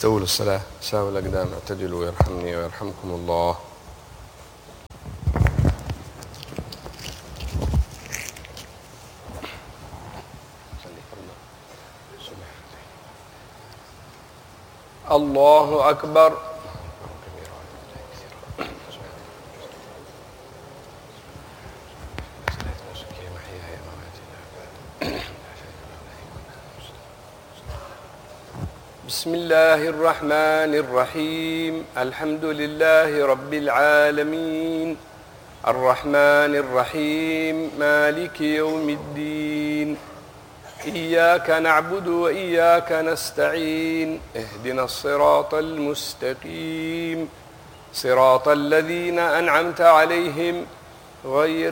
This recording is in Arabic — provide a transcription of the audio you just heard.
استووا للصلاة، ساووا الأقدام، اعتدلوا يرحمني ويرحمكم الله. الله أكبر. بسم الله الرحمن الرحيم. الحمد لله رب العالمين، الرحمن الرحيم، مالك يوم الدين، إياك نعبد وإياك نستعين، اهدنا الصراط المستقيم، صراط الذين أنعمت عليهم غير